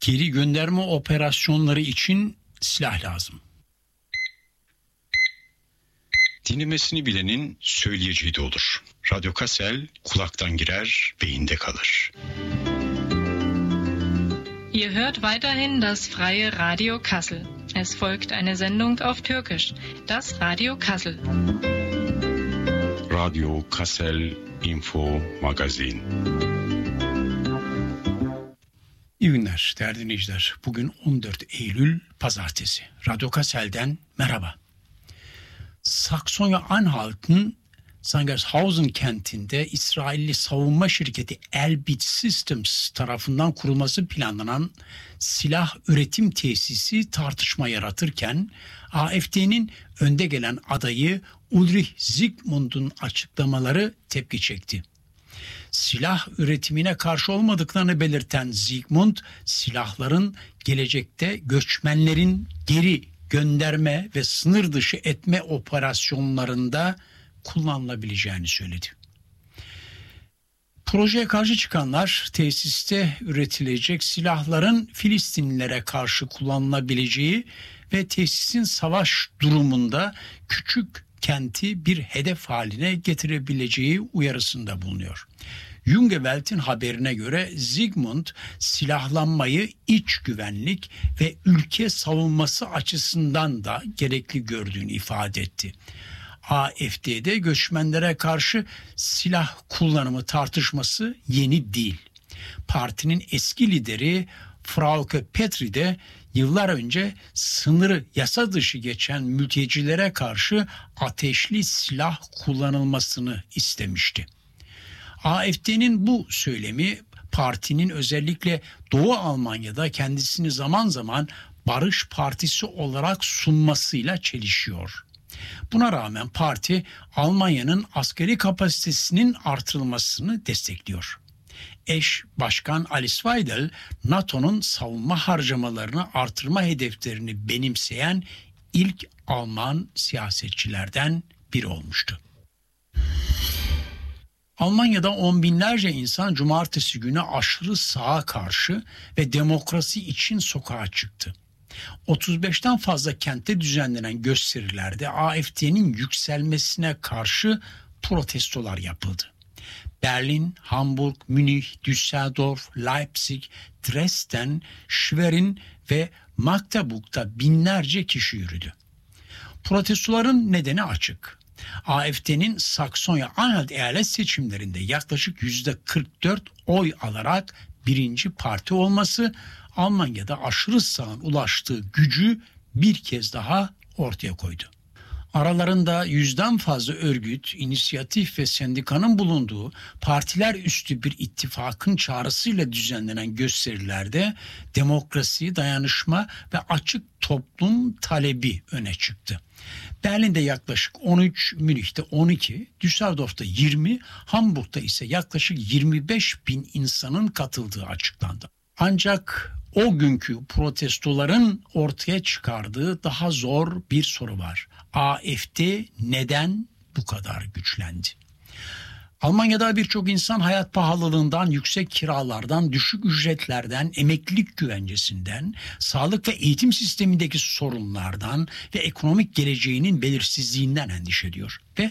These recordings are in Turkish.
Geri gönderme operasyonları için silah lazım. Dinlemesini bilenin söyleyeceği de olur. Radyo Kassel kulaktan girer, beyinde kalır. Ihr hört weiterhin das freie Radio Kassel. Es folgt eine Sendung auf Türkisch, das Radio Kassel. Radyo Kassel Info Magazin. İyi günler değerli dinleyiciler. Bugün 14 Eylül Pazartesi. Radyo Kassel'den merhaba. Saksonya-Anhalt'ın Sangershausen kentinde İsrailli savunma şirketi Elbit Systems tarafından kurulması planlanan silah üretim tesisi tartışma yaratırken AfD'nin önde gelen adayı Ulrich Zygmunt'un açıklamaları tepki çekti. Silah üretimine karşı olmadıklarını belirten Zygmunt, silahların gelecekte göçmenlerin geri gönderme ve sınır dışı etme operasyonlarında kullanılabileceğini söyledi. Projeye karşı çıkanlar tesiste üretilecek silahların Filistinlilere karşı kullanılabileceği ve tesisin savaş durumunda küçük kenti bir hedef haline getirebileceği uyarısında bulunuyor. Junge Welt'in haberine göre Zygmunt silahlanmayı iç güvenlik ve ülke savunması açısından da gerekli gördüğünü ifade etti. AfD'de göçmenlere karşı silah kullanımı tartışması yeni değil. Partinin eski lideri Frauke Petry de yıllar önce sınırı yasa dışı geçen mültecilere karşı ateşli silah kullanılmasını istemişti. AfD'nin bu söylemi partinin özellikle Doğu Almanya'da kendisini zaman zaman barış partisi olarak sunmasıyla çelişiyor. Buna rağmen parti Almanya'nın askeri kapasitesinin artırılmasını destekliyor. Eş Başkan Alice Weidel, NATO'nun savunma harcamalarını artırma hedeflerini benimseyen ilk Alman siyasetçilerden biri olmuştu. Almanya'da on binlerce insan cumartesi günü aşırı sağa karşı ve demokrasi için sokağa çıktı. 35'ten fazla kentte düzenlenen gösterilerde AfD'nin yükselmesine karşı protestolar yapıldı. Berlin, Hamburg, Münih, Düsseldorf, Leipzig, Dresden, Schwerin ve Magdeburg'da binlerce kişi yürüdü. Protestoların nedeni açık. AfD'nin Saksonya-Anhalt eyalet seçimlerinde yaklaşık %44 oy alarak birinci parti olması, Almanya'da aşırı sağın ulaştığı gücü bir kez daha ortaya koydu. Aralarında 100'den fazla örgüt, inisiyatif ve sendikanın bulunduğu partiler üstü bir ittifakın çağrısıyla düzenlenen gösterilerde demokrasi, dayanışma ve açık toplum talebi öne çıktı. Berlin'de yaklaşık 13, Münih'te 12, Düsseldorf'ta 20, Hamburg'da ise yaklaşık 25 bin insanın katıldığı açıklandı. Ancak o günkü protestoların ortaya çıkardığı daha zor bir soru var. AfD neden bu kadar güçlendi? Almanya'da birçok insan hayat pahalılığından, yüksek kiralardan, düşük ücretlerden, emeklilik güvencesinden, sağlık ve eğitim sistemindeki sorunlardan ve ekonomik geleceğinin belirsizliğinden endişe ediyor. Ve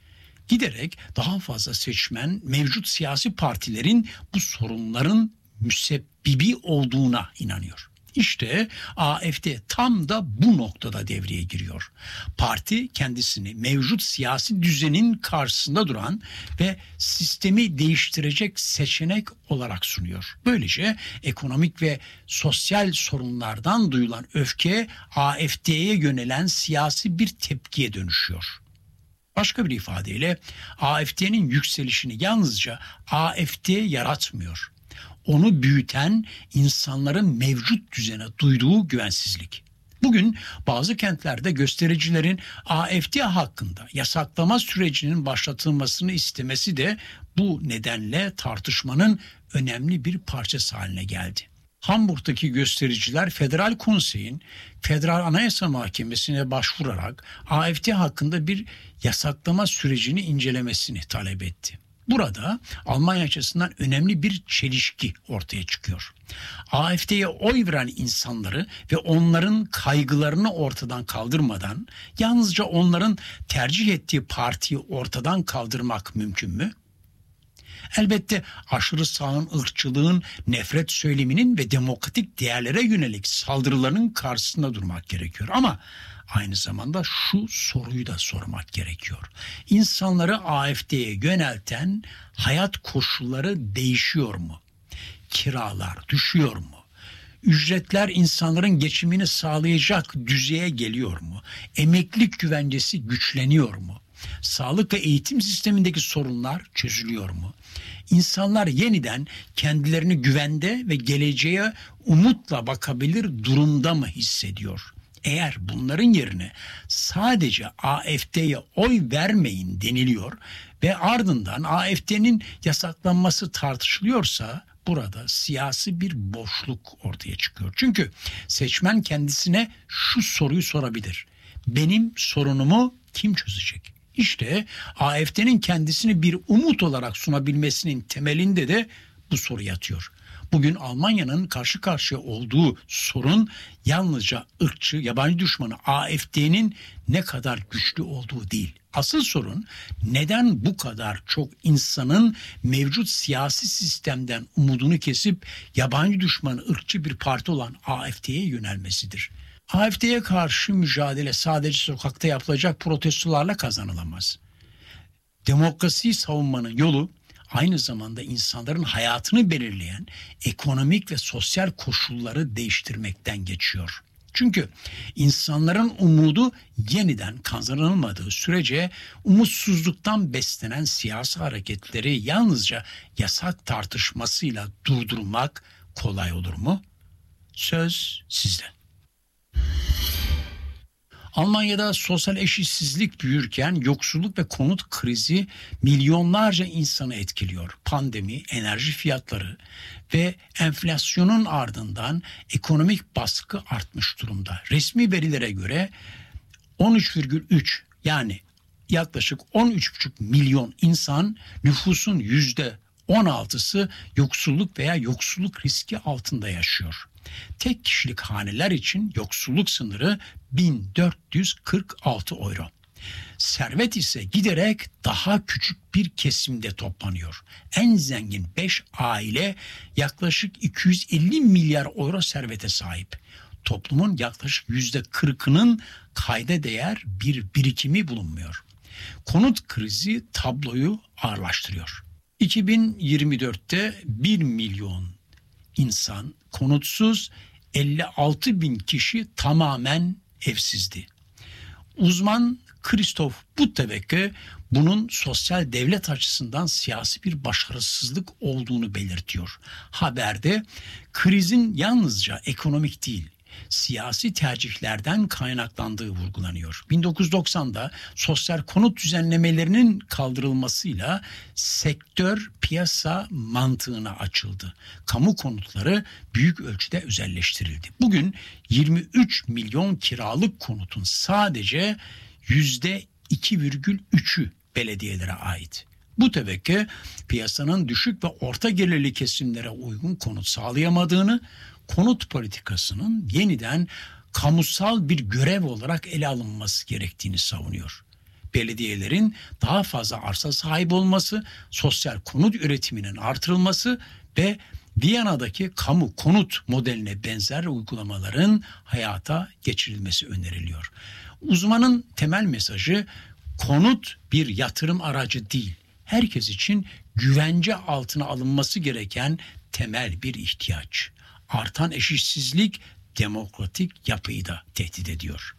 giderek daha fazla seçmen mevcut siyasi partilerin bu sorunların müsebbibi olduğuna inanıyor. İşte AfD tam da bu noktada devreye giriyor. Parti kendisini mevcut siyasi düzenin karşısında duran ve sistemi değiştirecek seçenek olarak sunuyor. Böylece ekonomik ve sosyal sorunlardan duyulan öfke AfD'ye yönelen siyasi bir tepkiye dönüşüyor. Başka bir ifadeyle AfD'nin yükselişini yalnızca AfD yaratmıyor. Onu büyüten insanların mevcut düzene duyduğu güvensizlik. Bugün bazı kentlerde göstericilerin AfD hakkında yasaklama sürecinin başlatılmasını istemesi de bu nedenle tartışmanın önemli bir parçası haline geldi. Hamburg'daki göstericiler Federal Konsey'in Federal Anayasa Mahkemesi'ne başvurarak AfD hakkında bir yasaklama sürecini incelemesini talep etti. Burada Almanya açısından önemli bir çelişki ortaya çıkıyor. AfD'ye oy veren insanları ve onların kaygılarını ortadan kaldırmadan yalnızca onların tercih ettiği partiyi ortadan kaldırmak mümkün mü? Elbette aşırı sağın, ırkçılığın, nefret söyleminin ve demokratik değerlere yönelik saldırıların karşısında durmak gerekiyor. Ama aynı zamanda şu soruyu da sormak gerekiyor. İnsanları AfD'ye yönelten hayat koşulları değişiyor mu? Kiralar düşüyor mu? Ücretler insanların geçimini sağlayacak düzeye geliyor mu? Emeklilik güvencesi güçleniyor mu? Sağlık ve eğitim sistemindeki sorunlar çözülüyor mu? İnsanlar yeniden kendilerini güvende ve geleceğe umutla bakabilir durumda mı hissediyor? Eğer bunların yerine sadece AfD'ye oy vermeyin deniliyor ve ardından AfD'nin yasaklanması tartışılıyorsa burada siyasi bir boşluk ortaya çıkıyor. Çünkü seçmen kendisine şu soruyu sorabilir: benim sorunumu kim çözecek? İşte AfD'nin kendisini bir umut olarak sunabilmesinin temelinde de bu soru yatıyor. Bugün Almanya'nın karşı karşıya olduğu sorun yalnızca ırkçı, yabancı düşmanı AfD'nin ne kadar güçlü olduğu değil. Asıl sorun neden bu kadar çok insanın mevcut siyasi sistemden umudunu kesip yabancı düşmanı, ırkçı bir parti olan AfD'ye yönelmesidir. AfD'ye karşı mücadele sadece sokakta yapılacak protestolarla kazanılamaz. Demokrasiyi savunmanın yolu aynı zamanda insanların hayatını belirleyen ekonomik ve sosyal koşulları değiştirmekten geçiyor. Çünkü insanların umudu yeniden kazanılmadığı sürece umutsuzluktan beslenen siyasi hareketleri yalnızca yasak tartışmasıyla durdurmak kolay olur mu? Söz sizde. Almanya'da sosyal eşitsizlik büyürken yoksulluk ve konut krizi milyonlarca insanı etkiliyor. Pandemi, enerji fiyatları ve enflasyonun ardından ekonomik baskı artmış durumda. Resmi verilere göre 13,3 yani yaklaşık 13,5 milyon insan, nüfusun %16'sı yoksulluk veya yoksulluk riski altında yaşıyor. Tek kişilik haneler için yoksulluk sınırı 1446 euro. Servet ise giderek daha küçük bir kesimde toplanıyor. En zengin 5 aile yaklaşık 250 milyar euro servete sahip. Toplumun yaklaşık %40'ının kayda değer bir birikimi bulunmuyor. Konut krizi tabloyu ağırlaştırıyor. 2024'te 1 milyon insan konutsuz, 56 bin kişi tamamen evsizdi. Uzman Christoph Buttewecke bunun sosyal devlet açısından siyasi bir başarısızlık olduğunu belirtiyor. Haberde krizin yalnızca ekonomik değil, siyasi tercihlerden kaynaklandığı vurgulanıyor. 1990'da sosyal konut düzenlemelerinin kaldırılmasıyla sektör piyasa mantığına açıldı. Kamu konutları büyük ölçüde özelleştirildi. Bugün 23 milyon kiralık konutun sadece %2,3'ü belediyelere ait. Bu tevekkü piyasanın düşük ve orta gelirli kesimlere uygun konut sağlayamadığını, konut politikasının yeniden kamusal bir görev olarak ele alınması gerektiğini savunuyor. Belediyelerin daha fazla arsa sahibi olması, sosyal konut üretiminin artırılması ve Viyana'daki kamu konut modeline benzer uygulamaların hayata geçirilmesi öneriliyor. Uzmanın temel mesajı, konut bir yatırım aracı değil, herkes için güvence altına alınması gereken temel bir ihtiyaç. Artan eşitsizlik demokratik yapıyı da tehdit ediyor.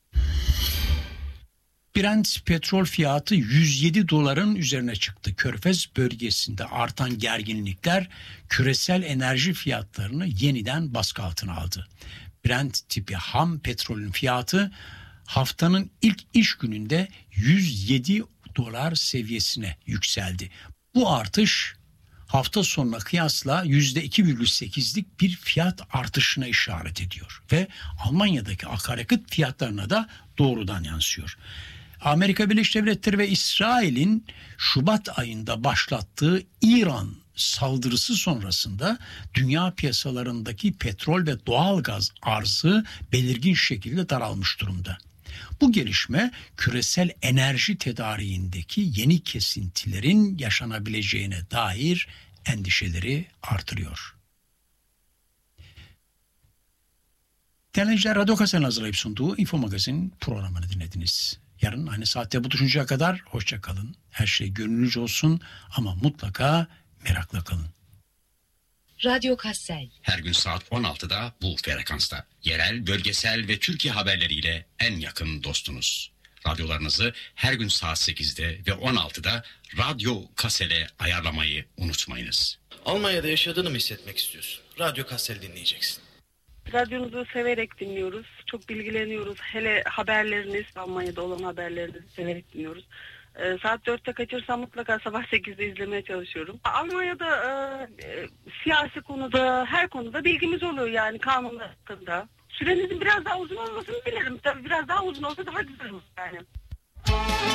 Brent petrol fiyatı 107 doların üzerine çıktı. Körfez bölgesinde artan gerginlikler küresel enerji fiyatlarını yeniden baskı altına aldı. Brent tipi ham petrolün fiyatı haftanın ilk iş gününde 107 dolar seviyesine yükseldi. Bu artış hafta sonuna kıyasla %2,8'lik bir fiyat artışına işaret ediyor ve Almanya'daki akaryakıt fiyatlarına da doğrudan yansıyor. Amerika Birleşik Devletleri ve İsrail'in Şubat ayında başlattığı İran saldırısı sonrasında dünya piyasalarındaki petrol ve doğalgaz arzı belirgin şekilde daralmış durumda. Bu gelişme küresel enerji tedariğindeki yeni kesintilerin yaşanabileceğine dair endişeleri artırıyor. Dinleyiciler, Radyo Kasel'in hazırlayıp sunduğu Info Magazin programını dinlediniz. Yarın aynı saatte buluşuncaya kadar hoşça kalın. Her şey gönlünüzce olsun ama mutlaka merakla kalın. Radyo Kassel. Her gün saat 16'da bu frekansta. Yerel, bölgesel ve Türkiye haberleriyle en yakın dostunuz. Radyolarınızı her gün saat 8'de ve 16'da Radyo Kassel'e ayarlamayı unutmayınız. Almanya'da yaşadığını mı hissetmek istiyorsun? Radyo Kassel dinleyeceksin. Radyonuzu severek dinliyoruz. Çok bilgileniyoruz. Hele haberleriniz, Almanya'da olan haberlerinizi severek dinliyoruz. Saat 4'te kaçırsam mutlaka sabah 8'de izlemeye çalışıyorum. Almanya'da siyasi konuda, her konuda bilgimiz oluyor yani kanunlar hakkında. Sürenizin biraz daha uzun olmasını dilerim. Tabii biraz daha uzun olsa daha güzel olur yani.